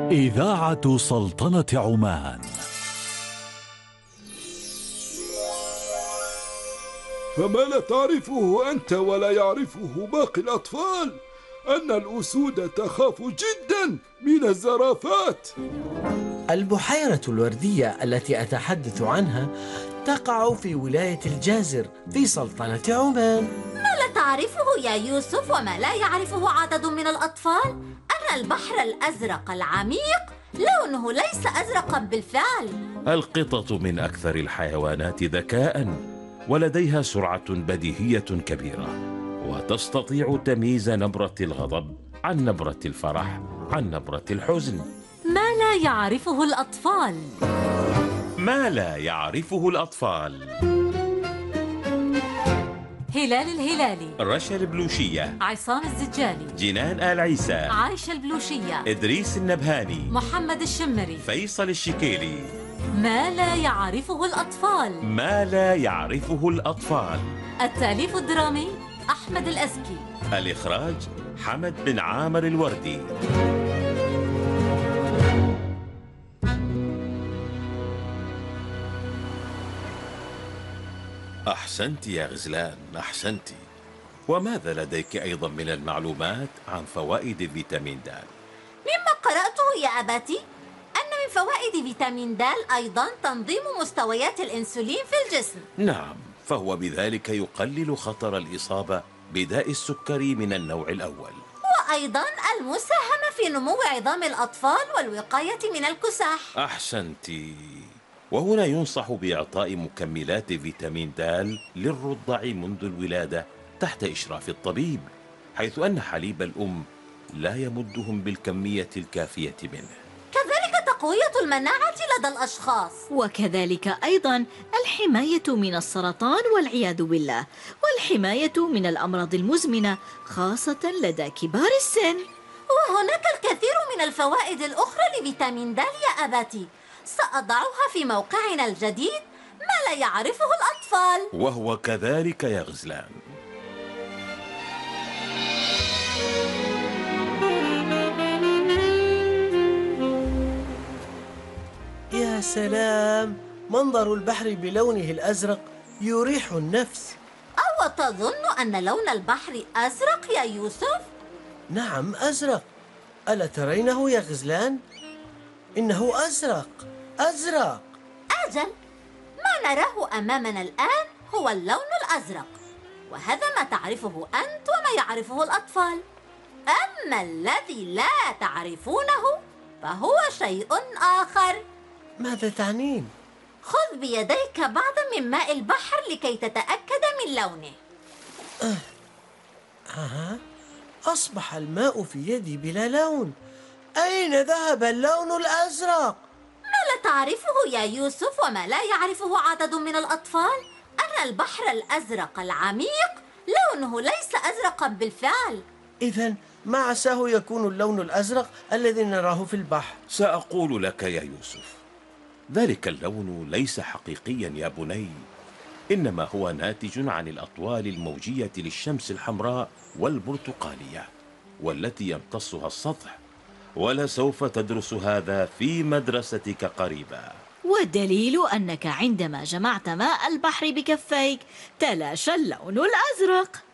إذاعة سلطنة عمان. فما لا تعرفه أنت ولا يعرفه باقي الأطفال أن الأسود تخاف جدا من الزرافات. البحيرة الوردية التي أتحدث عنها تقع في ولاية الجازر في سلطنة عمان. ما لا تعرفه يا يوسف وما لا يعرفه عدد من الأطفال أن البحر الأزرق العميق لونه ليس أزرقا بالفعل. القطط من أكثر الحيوانات ذكاء، ولديها سرعة بديهية كبيرة، وتستطيع تمييز نبرة الغضب عن نبرة الفرح عن نبرة الحزن. ما لا يعرفه الأطفال. ما لا يعرفه الأطفال: هلال الهلالي، رشا البلوشية، عصام الزجالي، جنان آل عيسى، عايشة البلوشية، إدريس النبهاني، محمد الشمري، فيصل الشكيلي. ما لا يعرفه الأطفال. ما لا يعرفه الأطفال. التأليف الدرامي أحمد الأزكي، الإخراج حمد بن عامر الوردي. أحسنت يا غزلان، أحسنت. وماذا لديك أيضا من المعلومات عن فوائد فيتامين د؟ مما قرأته يا أبتي أن من فوائد فيتامين د أيضا تنظيم مستويات الأنسولين في الجسم. نعم، فهو بذلك يقلل خطر الإصابة بداء السكري من النوع الأول، وأيضا المساهمة في نمو عظام الأطفال والوقاية من الكساح. أحسنت. وهنا ينصح بإعطاء مكملات فيتامين د للرضع منذ الولادة تحت إشراف الطبيب، حيث أن حليب الأم لا يمدهم بالكمية الكافية منه. كذلك تقوية المناعة لدى الأشخاص، وكذلك أيضا الحماية من السرطان والعياذ بالله، والحماية من الأمراض المزمنة خاصة لدى كبار السن. وهناك الكثير من الفوائد الأخرى لفيتامين د يا أبتي، سأضعها في موقعنا الجديد ما لا يعرفه الأطفال. وهو كذلك يا غزلان. يا سلام، منظر البحر بلونه الأزرق يريح النفس. أو تظن أن لون البحر أزرق يا يوسف؟ نعم أزرق، ألا ترينه يا غزلان؟ إنه أزرق أزرق. أجل، ما نراه أمامنا الآن هو اللون الأزرق، وهذا ما تعرفه أنت وما يعرفه الأطفال. أما الذي لا تعرفونه فهو شيء آخر. ماذا تعنين؟ خذ بيديك بعضا من ماء البحر لكي تتأكد من لونه. أصبح الماء في يدي بلا لون. أين ذهب اللون الأزرق؟ ما لا تعرفه يا يوسف وما لا يعرفه عدد من الأطفال أن البحر الأزرق العميق لونه ليس أزرقا بالفعل. إذن ما عساه يكون اللون الأزرق الذي نراه في البحر؟ سأقول لك يا يوسف، ذلك اللون ليس حقيقيا يا بني، إنما هو ناتج عن الأطوال الموجية للشمس الحمراء والبرتقالية والتي يمتصها السطح، ولسوف تدرس هذا في مدرستك قريبا. والدليل أنك عندما جمعت ماء البحر بكفيك تلاشى اللون الأزرق.